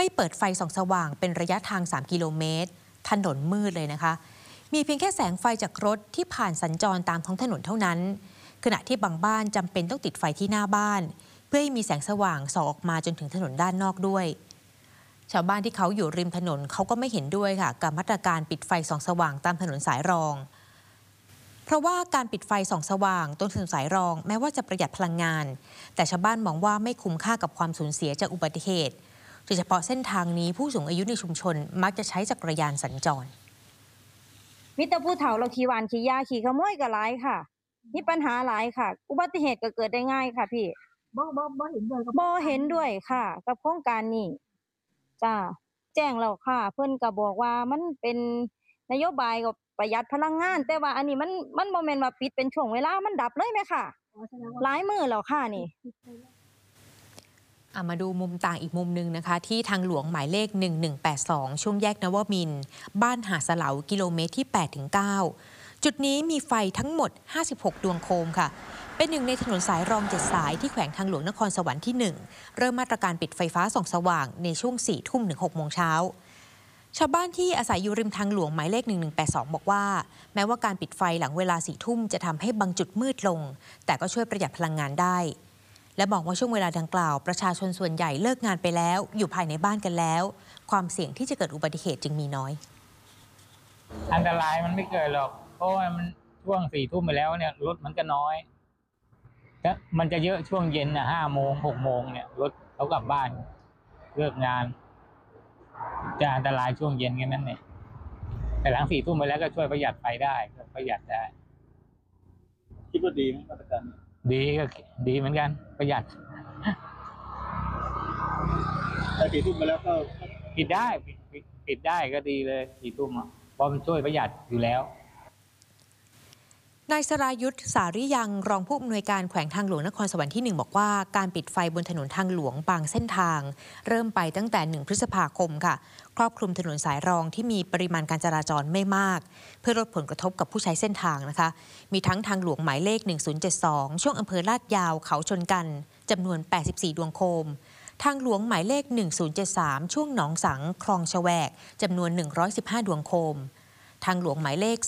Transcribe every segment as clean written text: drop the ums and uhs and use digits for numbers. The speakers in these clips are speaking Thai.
ไม่เปิดไฟส่องสว่างเป็นระยะทาง3 กิโลเมตรถนนมืดเลยนะคะมีเพียงแค่แสงไฟจากรถที่ผ่านสัญจรตามท้องถนนเท่านั้นขณะที่บางบ้านจำเป็นต้องติดไฟที่หน้าบ้านเพื่อให้มีแสงสว่างส่องออกมาจนถึงถนนด้านนอกด้วยชาวบ้านที่เขาอยู่ริมถนนเขาก็ไม่เห็นด้วยค่ะกับมาตรการปิดไฟส่องสว่างตามถนนสายรองเพราะว่าการปิดไฟส่องสว่างตรงถนนสายรองแม้ว่าจะประหยัดพลังงานแต่ชาวบ้านมองว่าไม่คุ้มค่ากับความสูญเสียจากอุบัติเหตุโดยเฉพาะเส้นทางนี้ผู้สูงอายุในชุมชนมักจะใช้จักรยานสัญจรมิตรผู้เฒ่าเราขี่วานขี่ยาขี่ขโมยก็หลายค่ะมีปัญหาหลายค่ะอุบัติเหตุก็เกิดได้ง่ายค่ะพี่บ่เห็นด้วยบ่เห็นด้วยค่ะกับโครงการนี้จ้าแจ้งแล้วค่ะเพิ่นก็บอกว่ามันเป็นนโยบายก็ประหยัดพลังงานแต่ว่าอันนี้มันบ่แม่นว่าปิดเป็นช่วงเวลามันดับเลยแม่ค่ะหลายมื้อแล้วค่ะนี่มาดูมุมต่างอีกมุมหนึ่งนะคะที่ทางหลวงหมายเลข1182ช่วงแยกนวมินทร์บ้านหาดสะเหลากิโลเมตรที่ 8-9 จุดนี้มีไฟทั้งหมด56ดวงโคมค่ะเป็นหนึ่งในถนนสายรอง7สายที่แขวงทางหลวงนครสวรรค์ที่1เริ่มมาตรการปิดไฟฟ้าส่องสว่างในช่วง 4 ทุ่มถึง 6 โมงเช้าชาวบ้านที่อาศัยอยู่ริมทางหลวงหมายเลข1182บอกว่าแม้ว่าการปิดไฟหลังเวลา 4 ทุ่มจะทำให้บางจุดมืดลงแต่ก็ช่วยประหยัดพลังงานได้และบอกว่าช่วงเวลาดังกล่าวประชาชนส่วนใหญ่เลิกงานไปแล้วอยู่ภายในบ้านกันแล้วความเสี่ยงที่จะเกิดอุบัติเหตุจึงมีน้อยอันตรายมันไม่เกิดหรอกเพราะว่ามันช่วง4 ทุ่มไปแล้วเนี่ยรถมันก็น้อยแล้วมันจะเยอะช่วงเย็น5 โมง 6 โมงเนี่ยรถเขากลับบ้านเลิกงานจะอันตรายช่วงเย็นกันนั่นเองแต่หลัง4 ทุ่มไปแล้วก็ช่วยประหยัดไฟได้ประหยัดได้คิดว่าดีไหมมาตรการดีก็ดีเหมือนกันประหยัดแต่4 ทุ่มไปแล้วก็ปิดได้ก็ดีเลย4 ทุ่มเพราะมันช่วยประหยัดอยู่แล้วนายสรายุทธสาริยังรองผู้อำนวยการแขวงทางหลวงนครสวรรค์ที่1บอกว่าการปิดไฟบนถนนทางหลวงบางเส้นทางเริ่มไปตั้งแต่1 พฤษภาคมค่ะครอบคลุมถนนสายรองที่มีปริมาณการจราจรไม่มากเพื่อลดผลกระทบกับผู้ใช้เส้นทางนะคะมีทั้งทางหลวงหมายเลข1072ช่วงอำเภอลาดยาวเขาชนกันจำนวน84ดวงโคมทางหลวงหมายเลข1073ช่วงหนองสังคลองแฉวกจำนวน115ดวงโคมทางหลวงหมายเลข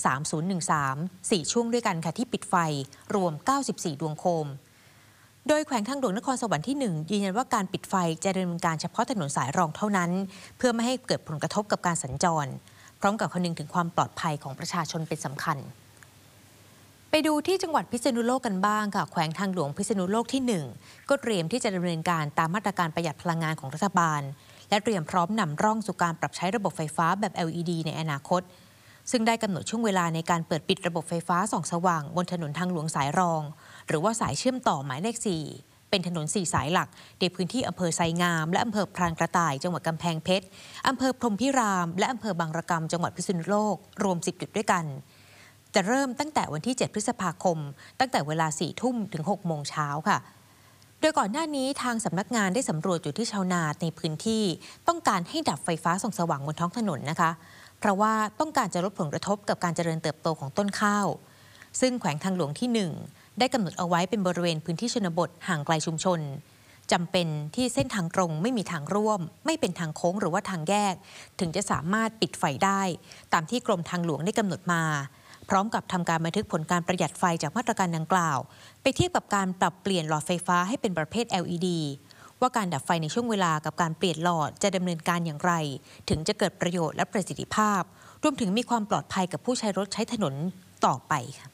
3013 4ช่วงด้วยกันค่ะที่ปิดไฟรวม94ดวงโคมโดยแขวงทางหลวงนครสวรรค์ที่1ยืนยันว่าการปิดไฟจะดำเนินการเฉพาะถนนสายรองเท่านั้นเพื่อไม่ให้เกิดผลกระทบกับการสัญจรพร้อมกับคำนึงถึงความปลอดภัยของประชาชนเป็นสำคัญไปดูที่จังหวัดพิษณุโลกกันบ้างค่ะแขวงทางหลวงพิษณุโลกที่1ก็เตรียมที่จะดำเนินการตามมาตรการประหยัดพลังงานของรัฐบาลและเตรียมพร้อมนำร่องสู่การปรับใช้ระบบไฟฟ้าแบบ LED ในอนาคตซึ่งได้กำหนดช่วงเวลาในการเปิดปิดระบบไฟฟ้าส่องสว่างบนถนนทางหลวงสายรองหรือว่าสายเชื่อมต่อหมายเลข4เป็นถนน4สายหลักในพื้นที่อำเภอไซงามและอำเภอพรานกระต่ายจังหวัดกำแพงเพชรอำเภอพรหมพิรามและอำเภอบางระกำจังหวัดพิษณุโลกรวม10จุดด้วยกันจะเริ่มตั้งแต่วันที่7 พฤษภาคมตั้งแต่เวลา 4 ทุ่มถึง 6 โมงเช้าค่ะโดยก่อนหน้านี้ทางสำนักงานได้สำรวจจุดที่ชาวนาในพื้นที่ต้องการให้ดับไฟฟ้าส่องสว่างบนท้องถนนนะคะเพราะว่าต้องการจะลดผลกระทบกับการเจริญเติบโตของต้นข้าวซึ่งแขวงทางหลวงที่1ได้กำหนดเอาไว้เป็นบริเวณพื้นที่ชนบทห่างไกลชุมชนจำเป็นที่เส้นทางตรงไม่มีทางร่วมไม่เป็นทางโค้งหรือว่าทางแยกถึงจะสามารถปิดไฟได้ตามที่กรมทางหลวงได้กำหนดมาพร้อมกับทำการบันทึกผลการประหยัดไฟจากมาตรการดังกล่าวไปเทียบกับการปรับเปลี่ยนหลอดไฟฟ้าให้เป็นประเภท LED ว่าการดับไฟในช่วงเวลากับการเปลี่ยนหลอดจะดำเนินการอย่างไรถึงจะเกิดประโยชน์และประสิทธิภาพรวมถึงมีความปลอดภัยกับผู้ใช้รถใช้ถนนต่อไปค่ะ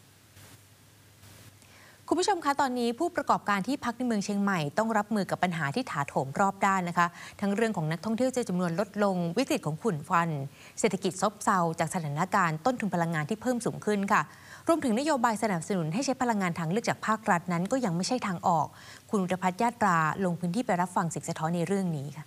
คุณผู้ชมคะตอนนี้ผู้ประกอบการที่พักในเมืองเชียงใหม่ต้องรับมือกับปัญหาที่ถาโถมรอบด้านนะคะทั้งเรื่องของนักท่องเที่ยวจำนวนลดลงวิกฤตของฝุ่นควันเศรษฐกิจซบเซาจากสถานการณ์ต้นทุนพลังงานที่เพิ่มสูงขึ้นค่ะรวมถึงนโยบายสนับสนุนให้ใช้พลังงานทางเลือกจากภาครัฐนั้นก็ยังไม่ใช่ทางออกคุณอุตภัทร ญาตราลงพื้นที่ไปรับฟังเสียงสะท้อนในเรื่องนี้ค่ะ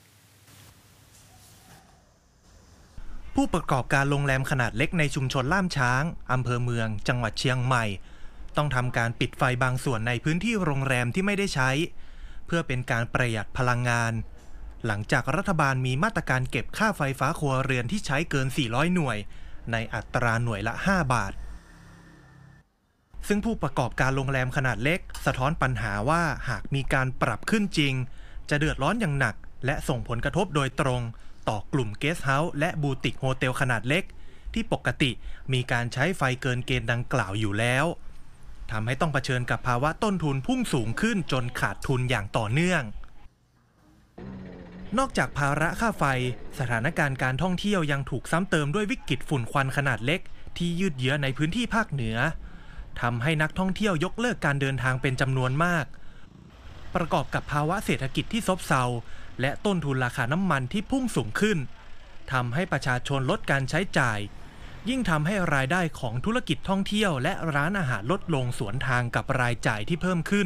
ผู้ประกอบการโรงแรมขนาดเล็กในชุมชนล่ามช้างอำเภอเมืองจังหวัดเชียงใหม่ต้องทำการปิดไฟบางส่วนในพื้นที่โรงแรมที่ไม่ได้ใช้เพื่อเป็นการประหยัดพลังงานหลังจากรัฐบาลมีมาตรการเก็บค่าไฟฟ้าครัวเรือนที่ใช้เกิน400หน่วยในอัตราหน่วยละ5 บาทซึ่งผู้ประกอบการโรงแรมขนาดเล็กสะท้อนปัญหาว่าหากมีการปรับขึ้นจริงจะเดือดร้อนอย่างหนักและส่งผลกระทบโดยตรงต่อกลุ่มเกสต์เฮาส์และบูติกโฮเทลขนาดเล็กที่ปกติมีการใช้ไฟเกินเกณฑ์ดังกล่าวอยู่แล้วทำให้ต้องเผชิญกับภาวะต้นทุนพุ่งสูงขึ้นจนขาดทุนอย่างต่อเนื่องนอกจากภาระค่าไฟสถานการณ์การท่องเที่ยวยังถูกซ้ำเติมด้วยวิกฤตฝุ่นควันขนาดเล็กที่ยืดเยื้อในพื้นที่ภาคเหนือทำให้นักท่องเที่ยวยกเลิกการเดินทางเป็นจำนวนมากประกอบกับภาวะเศรษฐกิจที่ซบเซาและต้นทุนราคาน้ำมันที่พุ่งสูงขึ้นทำให้ประชาชนลดการใช้จ่ายยิ่งทำให้รายได้ของธุรกิจท่องเที่ยวและร้านอาหารลดลงสวนทางกับรายจ่ายที่เพิ่มขึ้น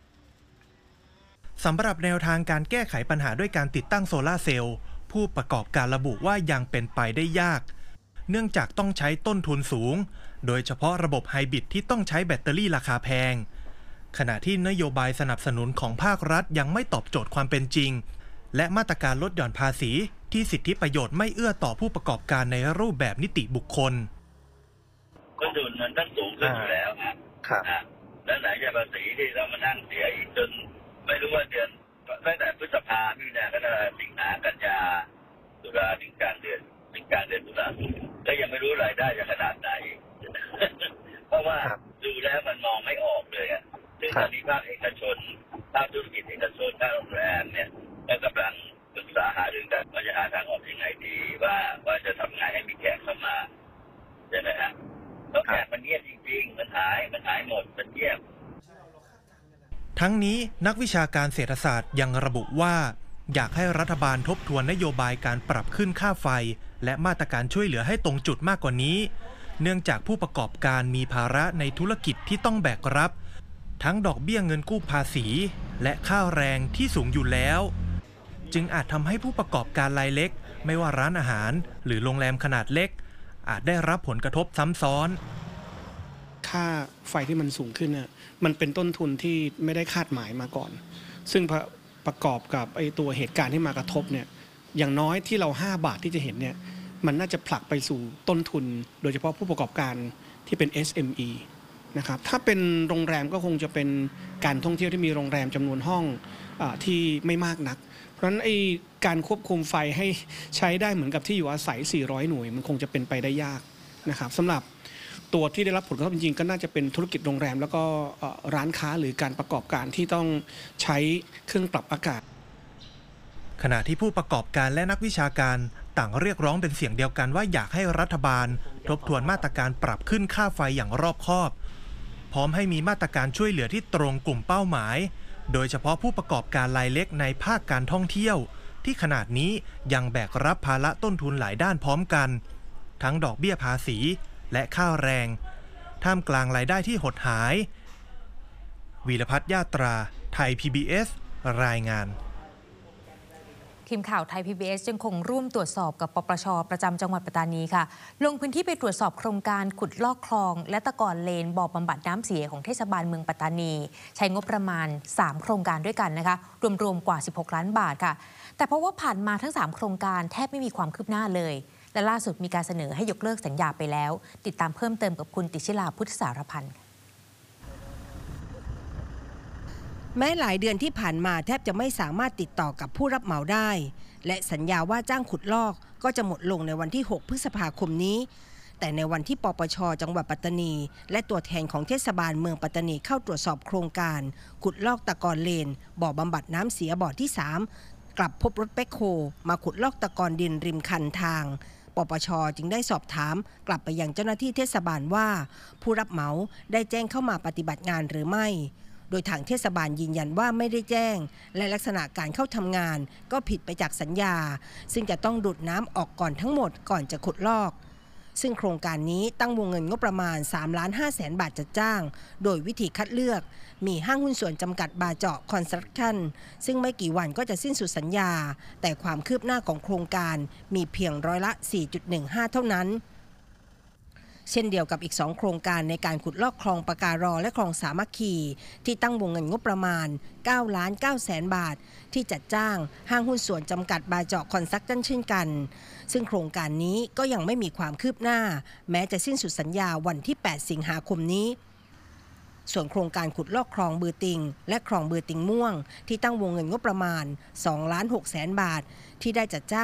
สำหรับแนวทางการแก้ไขปัญหาด้วยการติดตั้งโซลาร์เซลล์ผู้ประกอบการระบุว่ายังเป็นไปได้ยากเนื่องจากต้องใช้ต้นทุนสูงโดยเฉพาะระบบไฮบริดที่ต้องใช้แบตเตอรี่ราคาแพงขณะที่นโยบายสนับสนุนของภาครัฐยังไม่ตอบโจทย์ความเป็นจริงและมาตรการลดหย่อนภาษีที่สิทธิประโยชน์ไม่เอื้อต่อผู้ประกอบการในรูปแบบนิติบุคคลต้นทุนมันต้องสูงขึ้นอยู่แล้วครับแล้วไหนจะภาษีที่เรามานั่งเสียอีกจนไม่รู้ว่าเดือนตั้งแต่พฤษภาคมกรกฎาคมสิงหากันยาตุลาถึงกลางเดือนตุลาก็ยังไม่รู้รายได้จะขนาดไหน เพราะว่าดูแล้วมันมองไม่ออกเลยอ่ะซึ่งตอนนี้ภาคเอกชนภาคธุรกิจเอกชนภาคโรงแรมเนี่ยก็กำลังปรึกษาหารือกันว่าจะหาทางออกยังไงดีว่าจะทำไงให้มีแขกเข้ามาใช่ไหมฮะเพราะแขกมันเงียบจริงๆมันหายหมดมันเงียบทั้งนี้นักวิชาการเศรษฐศาสตร์ยังระบุว่าอยากให้รัฐบาลทบทวนนโยบายการปรับขึ้นค่าไฟและมาตรการช่วยเหลือให้ตรงจุดมากกว่านี้เนื่องจากผู้ประกอบการมีภาระในธุรกิจที่ต้องแบกรับทั้งดอกเบี้ยเงินกู้ภาษีและค่าแรงที่สูงอยู่แล้วจึงอาจทำให้ผู้ประกอบการรายเล็กไม่ว่าร้านอาหารหรือโรงแรมขนาดเล็กอาจได้รับผลกระทบซ้ำซ้อนค่าไฟที่มันสูงขึ้นน่ะมันเป็นต้นทุนที่ไม่ได้คาดหมายมาก่อนซึ่งประกอบกับไอ้ตัวเหตุการณ์ที่มากระทบเนี่ยอย่างน้อยที่เรา5 บาทที่จะเห็นเนี่ยมันน่าจะผลักไปสู่ต้นทุนโดยเฉพาะผู้ประกอบการที่เป็น SME นะครับถ้าเป็นโรงแรมก็คงจะเป็นการท่องเที่ยวที่มีโรงแรมจำนวนห้องที่ไม่มากนักเพราะฉะนั้นไอ้การควบคุมไฟให้ใช้ได้เหมือนกับที่อยู่อาศัย400หน่วยมันคงจะเป็นไปได้ยากนะครับสำหรับตัวที่ได้รับผลกระทบจริงๆก็น่าจะเป็นธุรกิจโรงแรมแล้วก็ร้านค้าหรือการประกอบการที่ต้องใช้เครื่องปรับอากาศขณะที่ผู้ประกอบการและนักวิชาการต่างเรียกร้องเป็นเสียงเดียวกันว่าอยากให้รัฐบาลทบทวนมาตรการปรับขึ้นค่าไฟอย่างรอบคอบพร้อมให้มีมาตรการช่วยเหลือที่ตรงกลุ่มเป้าหมายโดยเฉพาะผู้ประกอบการรายเล็กในภาคการท่องเที่ยวที่ขนาดนี้ยังแบกรับภาระต้นทุนหลายด้านพร้อมกันทั้งดอกเบี้ยภาษีและค่าแรงท่ามกลางรายได้ที่หดหายวีรพัฒน์ ยาตราไทย PBS รายงานทีมข่าวไทย PBS ยังคงร่วมตรวจสอบกับปปช.ประจำจังหวัดปัตตานีค่ะลงพื้นที่ไปตรวจสอบโครงการขุดลอกคลองและตะกอนเลนบ่อบำบัดน้ำเสียของเทศบาลเมืองปัตตานีใช้งบประมาณ3โครงการด้วยกันนะคะรวมๆกว่า16 ล้านบาทค่ะแต่เพราะว่าผ่านมาทั้ง3โครงการแทบไม่มีความคืบหน้าเลยและล่าสุดมีการเสนอให้ยกเลิกสัญญาไปแล้วติดตามเพิ่มเติมกับคุณติชิลาพุทธสารพันธ์แม้หลายเดือนที่ผ่านมาแทบจะไม่สามารถติดต่อกับผู้รับเหมาได้และสัญญาว่าจ้างขุดลอกก็จะหมดลงในวันที่6 พฤษภาคมนี้แต่ในวันที่ปปช.จังหวัดปัตตานีและตัวแทนของเทศบาลเมืองปัตตานีเข้าตรวจสอบโครงการขุดลอกตะกอนเลนบ่อบำบัดน้ำเสียบ่อที่3กลับพบรถแบ็คโฮมาขุดลอกตะกอนดินริมคันทางปปช.จึงได้สอบถามกลับไปยังเจ้าหน้าที่เทศบาลว่าผู้รับเหมาได้แจ้งเข้ามาปฏิบัติงานหรือไม่โดยทางเทศบาลยืนยันว่าไม่ได้แจ้งและลักษณะการเข้าทำงานก็ผิดไปจากสัญญาซึ่งจะต้องดูดน้ำออกก่อนทั้งหมดก่อนจะขุดลอกซึ่งโครงการนี้ตั้งวงเงินงบประมาณ 3,500,000 บาทจัดจ้างโดยวิธีคัดเลือกมีห้างหุ้นส่วนจำกัดบาเจาะคอนสตรัคชั่นซึ่งไม่กี่วันก็จะสิ้นสุดสัญญาแต่ความคืบหน้าของโครงการมีเพียงร้อยละ 4.15 เท่านั้นเช่นเดียวกับอีก2โครงการในการขุดลอกคลองปะการอและคลองสามัคคีที่ตั้งวงเงินงบประมาณ 9,900,000 บาทที่จัดจ้างห้างหุ้นส่วนจำกัดบาเจาะคอนสตรัคชั่นเช่นกันซึ่งโครงการนี้ก็ยังไม่มีความคืบหน้าแม้จะสิ้นสุดสัญญาวันที่8 สิงหาคมนี้ส่วนโครงการขุดลอกคลองบือติงและคลองบือติงม่วงที่ตั้งวงเงินงบประมาณ2.6 ล้านบาทที่ได้จัดจ้าง